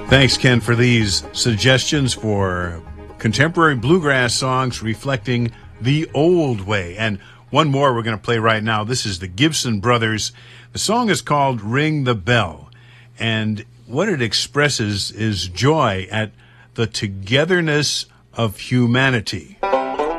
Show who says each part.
Speaker 1: Thanks, Ken, for these suggestions for contemporary bluegrass songs reflecting the old way. And one more we're going to play right now. This is the Gibson Brothers. The song is called Ring the Bell. And what it expresses is joy at the togetherness of humanity.